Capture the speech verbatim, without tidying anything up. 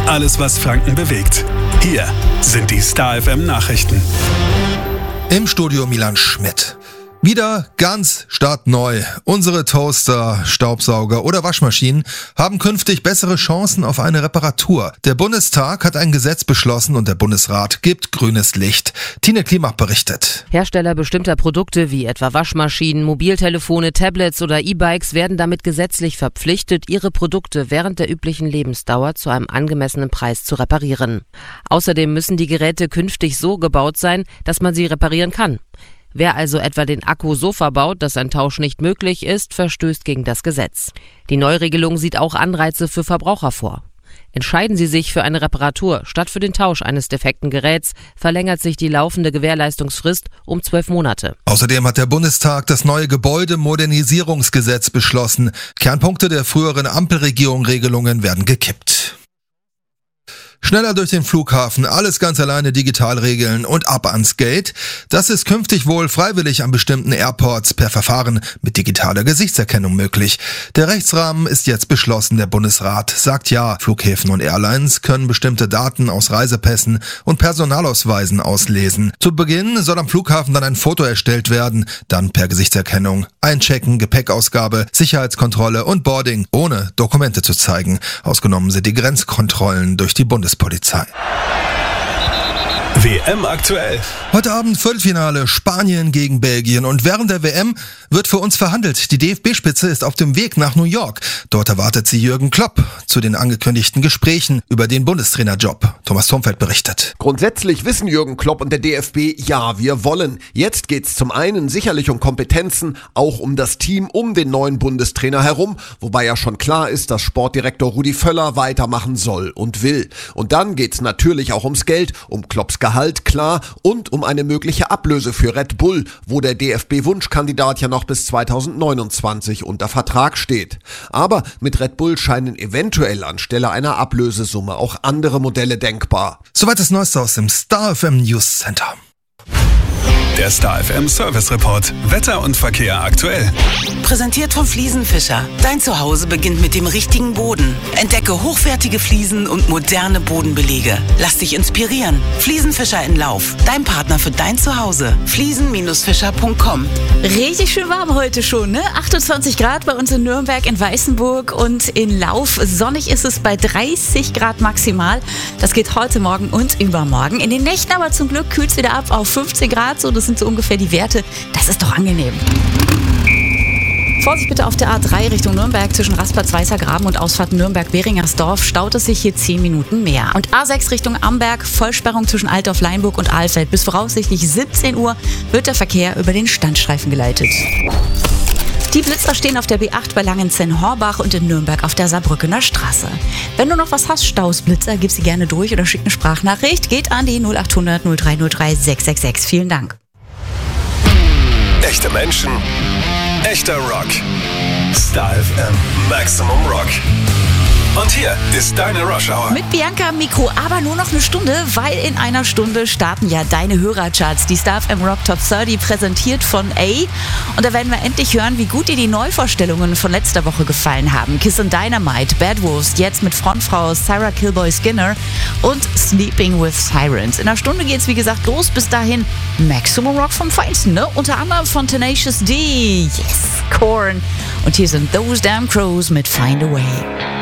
Alles, was Franken bewegt. Hier sind die Star F M Nachrichten. Im Studio Milan Schmidt. Wieder ganz startneu. Unsere Toaster, Staubsauger oder Waschmaschinen haben künftig bessere Chancen auf eine Reparatur. Der Bundestag hat ein Gesetz beschlossen und der Bundesrat gibt grünes Licht. Tine Klimach berichtet. Hersteller bestimmter Produkte wie etwa Waschmaschinen, Mobiltelefone, Tablets oder E-Bikes werden damit gesetzlich verpflichtet, ihre Produkte während der üblichen Lebensdauer zu einem angemessenen Preis zu reparieren. Außerdem müssen die Geräte künftig so gebaut sein, dass man sie reparieren kann. Wer also etwa den Akku so verbaut, dass ein Tausch nicht möglich ist, verstößt gegen das Gesetz. Die Neuregelung sieht auch Anreize für Verbraucher vor. Entscheiden Sie sich für eine Reparatur statt für den Tausch eines defekten Geräts, verlängert sich die laufende Gewährleistungsfrist um zwölf Monate. Außerdem hat der Bundestag das neue Gebäudemodernisierungsgesetz beschlossen. Kernpunkte der früheren Ampelregierung-Regelungen werden gekippt. Schneller durch den Flughafen, alles ganz alleine digital regeln und ab ans Gate. Das ist künftig wohl freiwillig an bestimmten Airports per Verfahren mit digitaler Gesichtserkennung möglich. Der Rechtsrahmen ist jetzt beschlossen. Der Bundesrat sagt ja, Flughäfen und Airlines können bestimmte Daten aus Reisepässen und Personalausweisen auslesen. Zu Beginn soll am Flughafen dann ein Foto erstellt werden, dann per Gesichtserkennung einchecken, Gepäckausgabe, Sicherheitskontrolle und Boarding, ohne Dokumente zu zeigen. Ausgenommen sind die Grenzkontrollen durch die Bundespolizei. W M aktuell. Heute Abend Viertelfinale Spanien gegen Belgien und während der W M wird für uns verhandelt. Die D F B-Spitze ist auf dem Weg nach New York. Dort erwartet sie Jürgen Klopp zu den angekündigten Gesprächen über den Bundestrainerjob. Thomas Thomfeld berichtet. Grundsätzlich wissen Jürgen Klopp und der D F B, ja, wir wollen. Jetzt geht's zum einen sicherlich um Kompetenzen, auch um das Team um den neuen Bundestrainer herum, wobei ja schon klar ist, dass Sportdirektor Rudi Völler weitermachen soll und will. Und dann geht's natürlich auch ums Geld, um Klopps Gehalt, klar, und um eine mögliche Ablöse für Red Bull, wo der D F B-Wunschkandidat ja noch bis zweitausendneunundzwanzig unter Vertrag steht. Aber mit Red Bull scheinen eventuell anstelle einer Ablösesumme auch andere Modelle denkbar. Soweit das Neueste aus dem Star F M News Center. Der Star F M Service Report. Wetter und Verkehr aktuell. Präsentiert von Fliesenfischer. Dein Zuhause beginnt mit dem richtigen Boden. Entdecke hochwertige Fliesen und moderne Bodenbelege. Lass dich inspirieren. Fliesenfischer in Lauf. Dein Partner für dein Zuhause. fliesen Fischer punkt com. Richtig schön warm heute schon, ne? achtundzwanzig Grad bei uns in Nürnberg, in Weißenburg und in Lauf. Sonnig ist es bei dreißig Grad maximal. Das geht heute Morgen und übermorgen. In den Nächten aber zum Glück kühlt es wieder ab auf fünfzehn Grad. So, das sind so ungefähr die Werte. Das ist doch angenehm. Vorsicht bitte auf der A drei Richtung Nürnberg zwischen Rastplatz Weißer Graben und Ausfahrt Nürnberg-Beringersdorf staut es sich hier zehn Minuten mehr. Und A sechs Richtung Amberg, Vollsperrung zwischen Altdorf-Leinburg und Ahlfeld. Bis voraussichtlich siebzehn Uhr wird der Verkehr über den Standstreifen geleitet. Die Blitzer stehen auf der B acht bei Langenzenn-Horbach und in Nürnberg auf der Saarbrückener Straße. Wenn du noch was hast, Staus, Blitzer, gib sie gerne durch oder schick eine Sprachnachricht. Geht an die null acht hundert null drei null drei sechs sechs sechs. Vielen Dank. Echte Menschen, echter Rock. Star F M Maximum Rock. Und hier ist deine Rush Hour. Mit Bianca am Mikro, aber nur noch eine Stunde, weil in einer Stunde starten ja deine Hörercharts. Die Star F M Rock Top dreißig präsentiert von A. Und da werden wir endlich hören, wie gut dir die Neuvorstellungen von letzter Woche gefallen haben. Kiss and Dynamite, Bad Wolves, jetzt mit Frontfrau Sarah Kilboy Skinner und Sleeping with Sirens. In einer Stunde geht's wie gesagt los. Bis dahin Maximum Rock vom Feinsten, ne? Unter anderem von Tenacious D, yes, Korn. Und hier sind Those Damn Crows mit Find a Way.